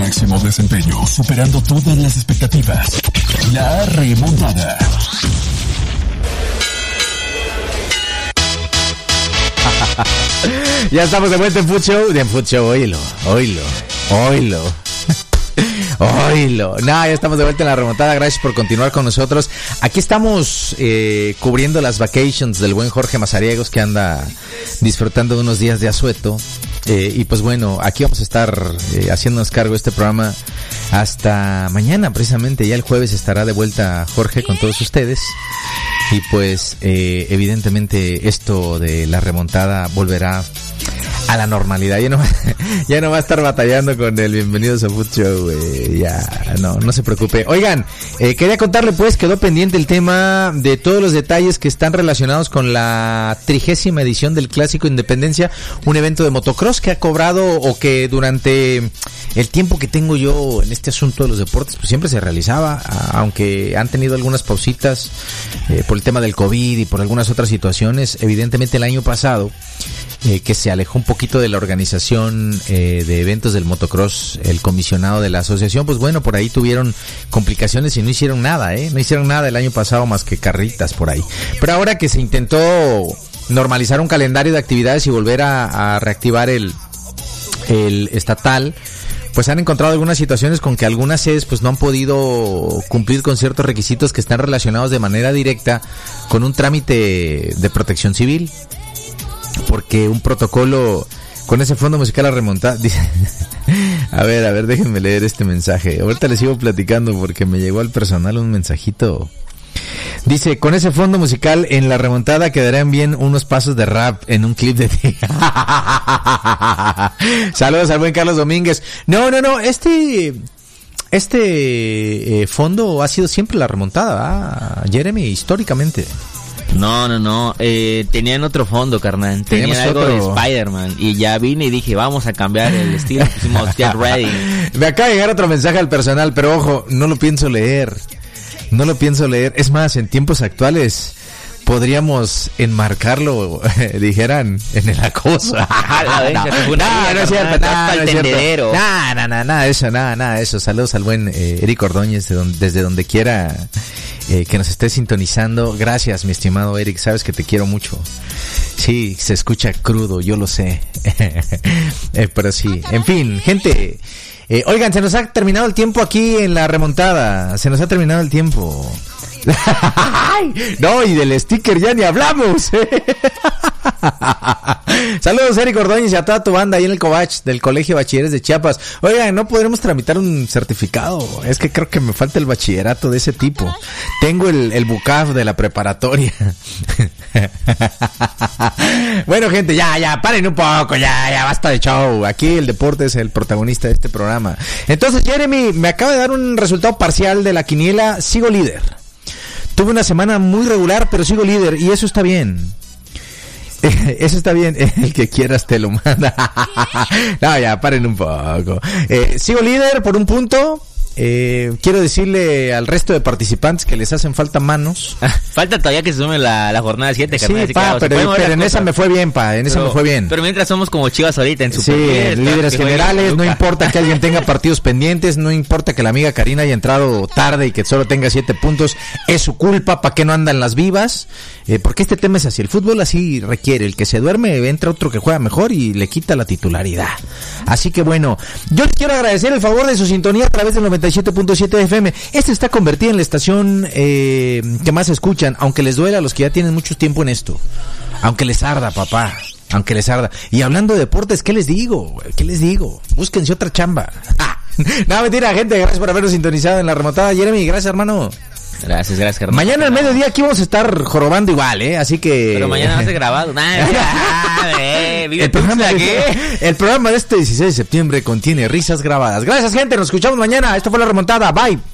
máximo desempeño, superando todas las expectativas. La remontada. Ya estamos de vuelta en Food Show. Oílo. Ya estamos de vuelta en la remontada. Gracias por continuar con nosotros. Aquí estamos cubriendo las vacations del buen Jorge Mazariegos, que anda disfrutando de unos días de asueto. Y pues bueno, aquí vamos a estar haciéndonos cargo de este programa hasta mañana, precisamente. Ya el jueves estará de vuelta Jorge con todos ustedes. Y pues evidentemente esto de la remontada volverá a la normalidad. Ya no va a estar batallando con el Bienvenidos a Food Show. Ya, no se preocupe. Oigan, quería contarle pues, quedó pendiente el tema de todos los detalles que están relacionados con la 30ª edición del Clásico Independencia, un evento de motocross que ha cobrado, o que durante el tiempo que tengo yo en este asunto de los deportes, pues siempre se realizaba, aunque han tenido algunas pausitas por el tema del COVID y por algunas otras situaciones. Evidentemente el año pasado, que se alejó un poquito de la organización de eventos del motocross, el comisionado de la asociación, pues bueno, por ahí tuvieron complicaciones y no hicieron nada, no hicieron nada el año pasado más que carritas por ahí. Pero ahora que se intentó normalizar un calendario de actividades y volver a reactivar el estatal, pues han encontrado algunas situaciones con que algunas sedes pues no han podido cumplir con ciertos requisitos que están relacionados de manera directa con un trámite de protección civil. Porque un protocolo con ese fondo musical a remontar, dice, a ver, déjenme leer este mensaje. Ahorita les sigo platicando porque me llegó al personal un mensajito. Dice, con ese fondo musical en la remontada quedarían bien unos pasos de rap en un clip de ti. Saludos al buen Carlos Domínguez. No, este fondo ha sido siempre la remontada, Jeremy, históricamente. No, tenían otro fondo, carnal. Tenían algo de Spider-Man. Y ya vine y dije, vamos a cambiar el estilo. Pusimos Get Ready. Me acaba de llegar otro mensaje al personal, pero ojo, no lo pienso leer. Es más, en tiempos actuales podríamos enmarcarlo, dijeran, en el acoso. No es cierto. Nada de eso. Saludos al buen Eric Ordóñez, desde donde quiera que nos esté sintonizando. Gracias, mi estimado Eric, sabes que te quiero mucho. Sí, se escucha crudo, yo lo sé. Pero sí, en fin, gente. Oigan, se nos ha terminado el tiempo aquí en la remontada. No, y del sticker ya ni hablamos. Saludos, Eric Ordóñez, y a toda tu banda ahí en el Covach del Colegio de Bachilleres de Chiapas. Oigan, ¿no podremos tramitar un certificado? Es que creo que me falta el bachillerato de ese tipo. Tengo el BUCAF de la preparatoria. Bueno, gente, ya, paren un poco, ya, basta de show. Aquí el deporte es el protagonista de este programa. Entonces, Jeremy, me acaba de dar un resultado parcial de la quiniela. Sigo líder. Tuve una semana muy regular, pero sigo líder, y eso está bien. Eso está bien, el que quieras te lo manda. No, ya, paren un poco. Sigo líder por un punto. Quiero decirle al resto de participantes que les hacen falta manos. Falta todavía que se sume la jornada 7, carnal. Sí, pero en esa me fue bien, me fue bien. Pero mientras somos como Chivas ahorita en Super líderes generales, no importa que alguien tenga partidos pendientes, no importa que la amiga Karina haya entrado tarde y que solo tenga 7 puntos, es su culpa, ¿para qué no andan las vivas? Porque este tema es así, el fútbol así requiere, el que se duerme entra otro que juega mejor y le quita la titularidad. Así que bueno, yo les quiero agradecer el favor de su sintonía a través del 97.7 FM. Esta está convertida en la estación que más escuchan, aunque les duela a los que ya tienen mucho tiempo en esto. Aunque les arda, papá. Aunque les arda. Y hablando de deportes, ¿qué les digo? Búsquense otra chamba. No, mentira, gente. Gracias por habernos sintonizado en la remontada. Jeremy, gracias, hermano. Gracias, hermano. Mañana al mediodía aquí vamos a estar jorobando igual, así que... Pero mañana va a ser grabado. El programa de este 16 de septiembre contiene risas grabadas. Gracias, gente, nos escuchamos mañana. Esto fue La Remontada, bye.